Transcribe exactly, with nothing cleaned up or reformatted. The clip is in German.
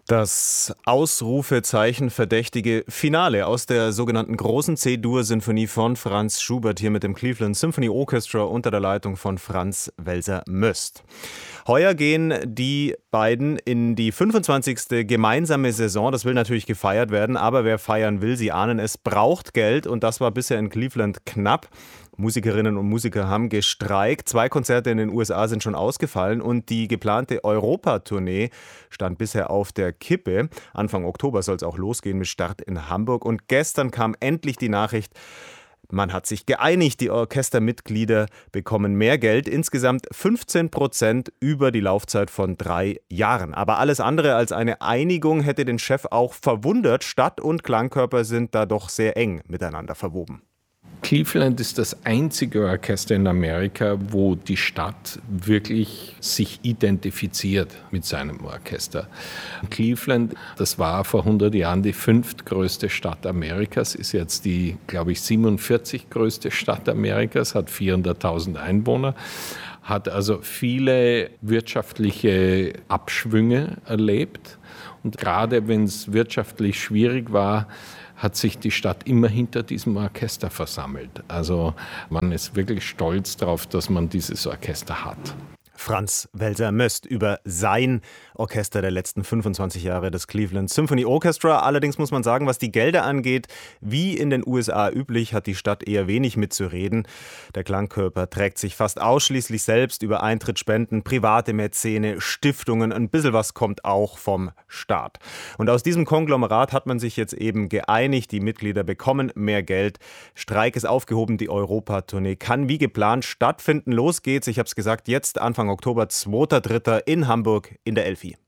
Das Ausrufezeichen verdächtige Finale aus der sogenannten großen C-Dur-Sinfonie von Franz Schubert hier mit dem Cleveland Symphony Orchestra unter der Leitung von Franz Welser-Möst. Heuer gehen die beiden in die fünfundzwanzigste gemeinsame Saison. Das will natürlich gefeiert werden, aber wer feiern will, Sie ahnen es, braucht Geld und das war bisher in Cleveland knapp. Musikerinnen und Musiker haben gestreikt. Zwei Konzerte in den U S A sind schon ausgefallen und die geplante Europatournee stand bisher auf der Kippe. Anfang Oktober soll es auch losgehen mit Start in Hamburg. Und gestern kam endlich die Nachricht, man hat sich geeinigt. Die Orchestermitglieder bekommen mehr Geld, insgesamt fünfzehn Prozent über die Laufzeit von drei Jahren. Aber alles andere als eine Einigung hätte den Chef auch verwundert. Stadt und Klangkörper sind da doch sehr eng miteinander verwoben. Cleveland ist das einzige Orchester in Amerika, wo die Stadt wirklich sich identifiziert mit seinem Orchester. Cleveland, das war vor hundert Jahren die fünftgrößte Stadt Amerikas, ist jetzt die, glaube ich, siebenundvierzig größte Stadt Amerikas, hat vierhunderttausend Einwohner, hat also viele wirtschaftliche Abschwünge erlebt. Und gerade wenn es wirtschaftlich schwierig war, hat sich die Stadt immer hinter diesem Orchester versammelt. Also man ist wirklich stolz darauf, dass man dieses Orchester hat. Franz Welser-Möst über sein Orchester der letzten fünfundzwanzig Jahre, das Cleveland Symphony Orchestra. Allerdings muss man sagen, was die Gelder angeht, wie in den U S A üblich, hat die Stadt eher wenig mitzureden. Der Klangkörper trägt sich fast ausschließlich selbst über Eintrittsspenden, private Mäzene, Stiftungen. Ein bisschen was kommt auch vom Staat. Und aus diesem Konglomerat hat man sich jetzt eben geeinigt. Die Mitglieder bekommen mehr Geld. Streik ist aufgehoben. Die Europatournee kann wie geplant stattfinden. Los geht's. Ich habe es gesagt, jetzt Anfang Oktober, zweiter dritter in Hamburg in der Elfi.